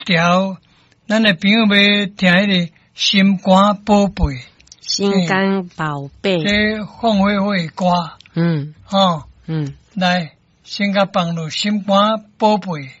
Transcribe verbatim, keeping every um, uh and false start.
调，咱的朋友要听迄个心肝宝贝， 心肝宝贝， 这放火火的歌， 嗯， 吼， 嗯， 来先甲放落心肝宝贝。